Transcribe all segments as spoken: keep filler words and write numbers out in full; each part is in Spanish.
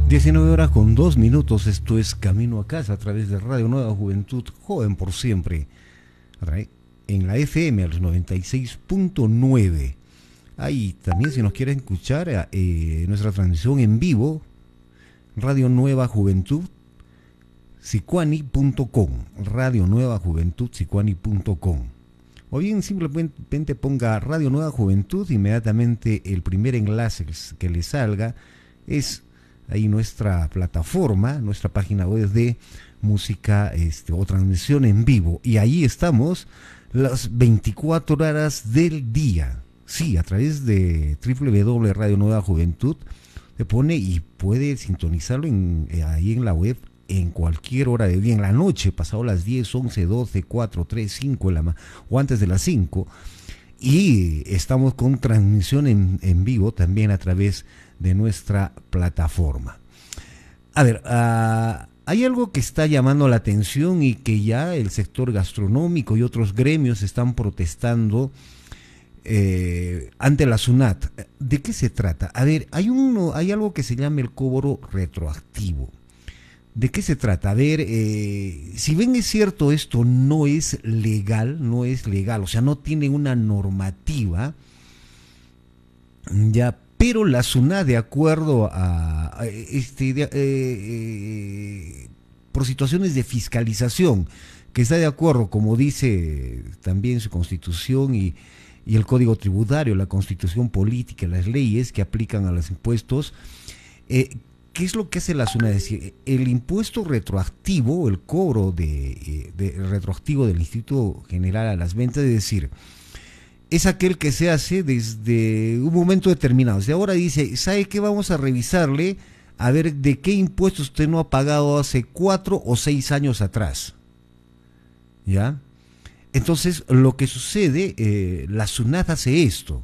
diecinueve horas con dos minutos, esto es Camino a Casa a través de Radio Nueva Juventud, joven por siempre, en la F M a los noventa y seis punto nueve. Ahí también, si nos quieren escuchar, eh, nuestra transmisión en vivo, Radio Nueva Juventud, sicuani punto com, Radio Nueva Juventud, sicuani punto com. O bien simplemente ponga Radio Nueva Juventud, inmediatamente el primer enlace que le salga es ahí nuestra plataforma, nuestra página web de música este, o transmisión en vivo. Y ahí estamos las veinticuatro horas del día. Sí, a través de doble u doble u doble u punto radio nueva juventud le pone y puede sintonizarlo en, eh, ahí en la web en cualquier hora del día, en la noche, pasado las diez, once, doce, cuatro, tres, cinco, la o antes de las cinco. Y estamos con transmisión en, en vivo también a través de nuestra plataforma. A ver, uh, hay algo que está llamando la atención y que ya el sector gastronómico y otros gremios están protestando eh, ante la SUNAT. ¿De qué se trata? A ver, hay, uno, hay algo que se llama el cobro retroactivo. ¿De qué se trata? A ver, eh, si bien es cierto, esto no es legal, no es legal, o sea, no tiene una normativa, ya, pero la SUNAT, de acuerdo a, a este, de, eh, eh, por situaciones de fiscalización, que está de acuerdo, como dice también su Constitución y, y el Código Tributario, la Constitución Política, las leyes que aplican a los impuestos, eh, ¿qué es lo que hace la SUNAT? Es decir, el impuesto retroactivo, el cobro de, de retroactivo del Instituto General a las Ventas, es decir, es aquel que se hace desde un momento determinado. Desde ahora dice, ¿sabe qué? Vamos a revisarle a ver de qué impuestos usted no ha pagado hace cuatro o seis años atrás. ¿Ya? Entonces, lo que sucede, eh, la SUNAT hace esto,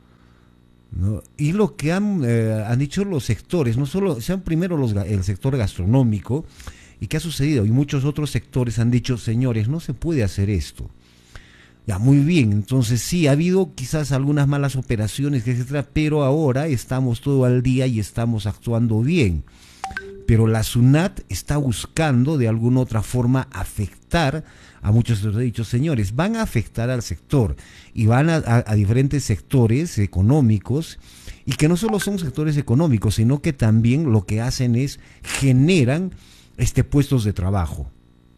¿no? Y lo que han, eh, han dicho los sectores, no solo, sean primero los, el sector gastronómico, y qué ha sucedido, y muchos otros sectores han dicho, señores, no se puede hacer esto. Ya, muy bien, entonces sí, ha habido quizás algunas malas operaciones, etcétera, pero ahora estamos todo al día y estamos actuando bien. Pero la SUNAT está buscando de alguna otra forma afectar a muchos de los dichos, señores, van a afectar al sector y van a, a, a diferentes sectores económicos, y que no solo son sectores económicos, sino que también lo que hacen es generan este, puestos de trabajo.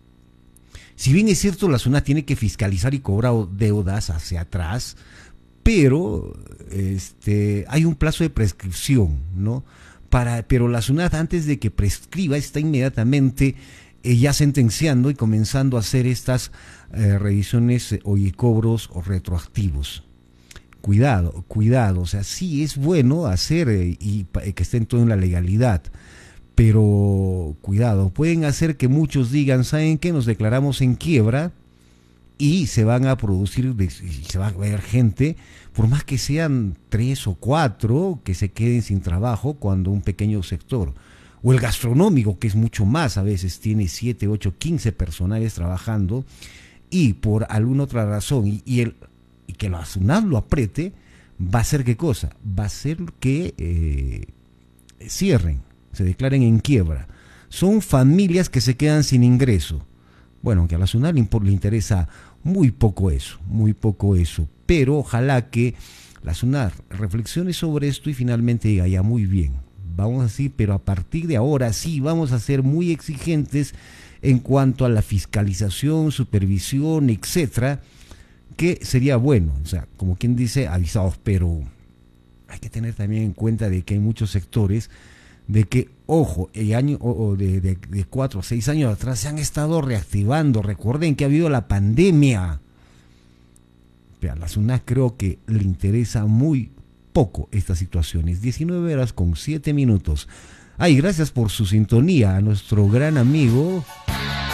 Si bien es cierto, la SUNAT tiene que fiscalizar y cobrar deudas hacia atrás, pero este, hay un plazo de prescripción, ¿no? Para, pero la SUNAT, antes de que prescriba, está inmediatamente eh, ya sentenciando y comenzando a hacer estas eh, revisiones eh, o y cobros o retroactivos. Cuidado, cuidado, o sea, sí es bueno hacer eh, y eh, que estén todo en la legalidad, pero cuidado, pueden hacer que muchos digan, ¿saben qué? Nos declaramos en quiebra y se van a producir, se va a ver gente, por más que sean tres o cuatro, que se queden sin trabajo cuando un pequeño sector, o el gastronómico, que es mucho más, a veces tiene siete, ocho, quince personales trabajando, y por alguna otra razón, y, y, el, y que la SUNAT lo apriete, va a ser ¿qué cosa? Va a ser que eh, cierren, se declaren en quiebra. Son familias que se quedan sin ingreso. Bueno, que a la SUNAT le, le interesa muy poco eso, muy poco eso, pero ojalá que la SUNAT reflexione sobre esto y finalmente diga, ya, muy bien, vamos así, pero a partir de ahora sí vamos a ser muy exigentes en cuanto a la fiscalización, supervisión, etcétera, que sería bueno, o sea, como quien dice, avisados, pero hay que tener también en cuenta de que hay muchos sectores de que, ojo, el año o de, de, de cuatro o seis años atrás se han estado reactivando. Recuerden que ha habido la pandemia. Pero a la SUNAT creo que le interesa muy poco estas situaciones. diecinueve horas con siete minutos. Ay, gracias por su sintonía a nuestro gran amigo